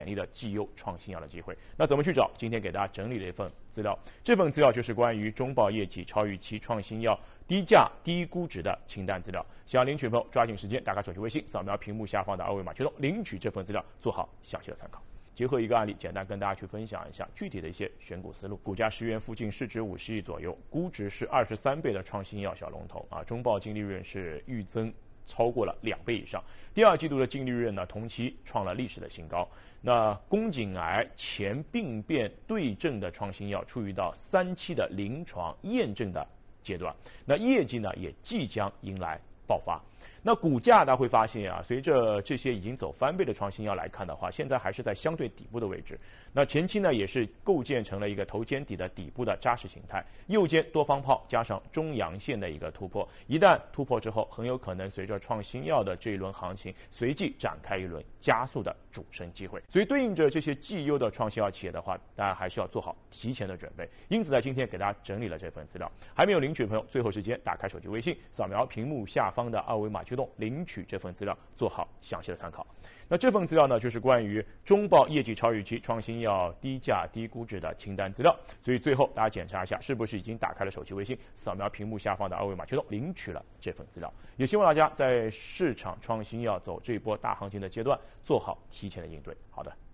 力的绩优创新药的机会。那怎么去找？今天给大家整理了一份资料，这份资料就是关于中报业绩超预期创新药低价低估值的清单资料。想要领取的朋友抓紧时间打开手机微信，扫描屏幕下方的二维码驱动领取这份资料，做好详细的参考。结合一个案例，简单跟大家去分享一下具体的一些选股思路。股价10元附近，市值50亿左右，估值是23倍的创新药小龙头啊，中报净利润是预增超过了2倍以上。第二季度的净利润呢，同期创了历史的新高。那宫颈癌前病变对症的创新药处于到3期的临床验证的阶段，那业绩呢也即将迎来爆发。那股价大家会发现啊，随着这些已经走翻倍的创新药来看的话，现在还是在相对底部的位置。那前期呢也是构建成了一个头肩底的底部的扎实形态，右肩多方炮加上中阳线的一个突破，一旦突破之后，很有可能随着创新药的这一轮行情，随即展开一轮加速的主升机会。所以对应着这些绩优的创新药企业的话，大家还是要做好提前的准备。因此在今天给大家整理了这份资料，还没有领取的朋友，最后时间打开手机微信，扫描屏幕下方的二维码驱动领取这份资料，做好详细的参考。那这份资料呢，就是关于中报业绩超预期创新药低价低估值的清单资料。所以最后大家检查一下，是不是已经打开了手机微信，扫描屏幕下方的二维码驱动领取了这份资料。也希望大家在市场创新药走这一波大行情的阶段，做好提前的应对。好的。